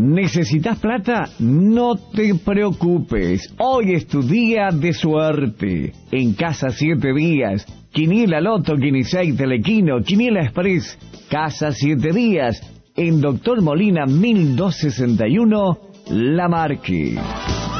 ¿Necesitas plata? No te preocupes. Hoy es tu día de suerte. En Casa 7 Días, Quiniela Loto, Quinisei, Telequino, Quiniela Express, Casa 7 Días, en Doctor Molina 1261, La Marque.